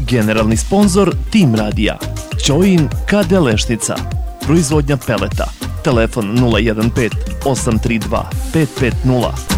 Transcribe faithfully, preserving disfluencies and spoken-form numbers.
Generalni sponzor Tim Radija. Ćoin K D Leštica. Proizvodnja peleta. Telefon nula jedan pet osam tri dva pet pet nula.